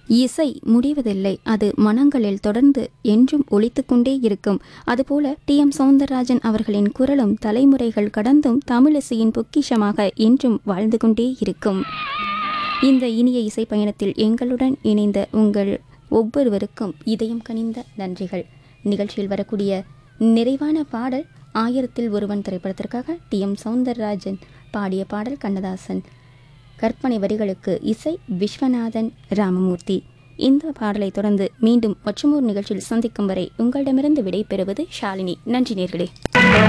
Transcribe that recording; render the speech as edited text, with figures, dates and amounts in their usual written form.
இசை முடிவதில்லை, அது மனங்களில் தொடர்ந்து என்றும் ஒலித்துக்கொண்டே இருக்கும். அதுபோல டி.எம். சௌந்தரராஜன் அவர்களின் குரலும் தலைமுறைகள் கடந்தும் தமிழிசையின் பொக்கிஷமாக என்றும் வாழ்ந்து கொண்டே இருக்கும். இந்த இனிய இசை பயணத்தில் எங்களுடன் இணைந்த உங்கள் ஒவ்வொருவருக்கும் இதயம் கனிந்த நன்றிகள். நிகழ்ச்சியில் வரக்கூடிய நிறைவான பாடல் 1000ல் ஒருவன் திரைப்படத்திற்காக டி.எம். சௌந்தரராஜன் பாடிய பாடல். கண்ணதாசன் கற்பனை வரிகளுக்கு இசை விஸ்வநாதன் ராமமூர்த்தி. இந்த பாடலை தொடர்ந்து மீண்டும் மற்றொரு நிகழ்ச்சியில் சந்திக்கும் வரை உங்களிடமிருந்து விடை பெறுவது ஷாலினி. நன்றி நேர்களே.